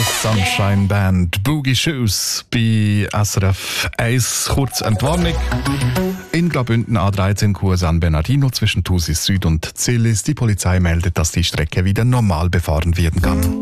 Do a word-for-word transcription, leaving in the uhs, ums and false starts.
Sunshine Band, Boogie Shoes bei S R F eins. Kurz Entwarnung. In Graubünden A dreizehn Kurs San Bernardino zwischen Thusis Süd und Zillis. Die Polizei meldet, dass die Strecke wieder normal befahren werden kann.